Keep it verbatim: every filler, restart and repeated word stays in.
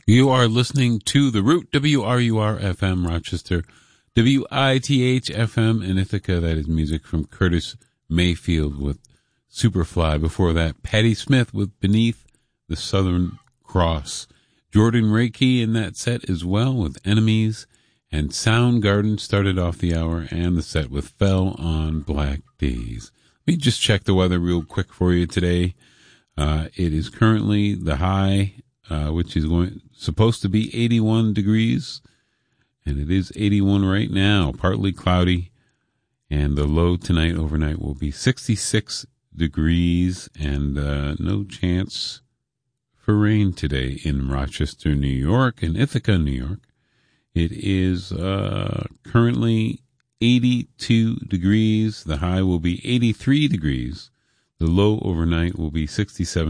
You are listening to The Root, W R U R F M Rochester, W I T H F M in Ithaca. That is music from Curtis Mayfield with Superfly. Before that, Patti Smith with Beneath the Southern Cross. Jordan Reiki in that set as well with Enemies. And Soundgarden started off the hour and the set with Fell on Black Days. Let me just check the weather real quick for you today. Uh, it is currently the high, uh, which is going supposed to be eighty-one degrees, and it is eighty-one right now, partly cloudy, and the low tonight overnight will be sixty-six degrees, and uh, no chance for rain today in Rochester, New York, and Ithaca, New York. It is uh, currently eighty-two degrees. The high will be eighty-three degrees. The low overnight will be sixty-seven